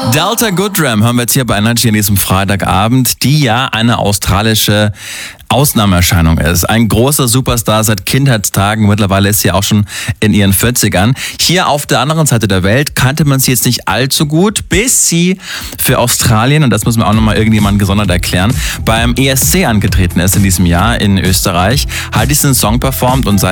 Delta Goodrem hören wir jetzt hier bei Energy an diesem Freitagabend, die ja eine australische Ausnahmeerscheinung ist. Ein großer Superstar seit Kindheitstagen. Mittlerweile ist sie auch schon in ihren 40ern. Hier auf der anderen Seite der Welt kannte man sie jetzt nicht allzu gut, bis sie für Australien, und das muss man auch nochmal irgendjemand gesondert erklären, beim ESC angetreten ist in diesem Jahr in Österreich, hat diesen Song performt und